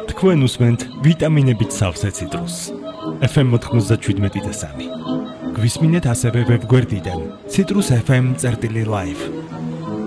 თქვენ უსმენთ ვიტამინებით სავსე ციტრუსს. FM 97.3. გვისმინეთ ასევე ვებგვერდიდან citrusfm.live.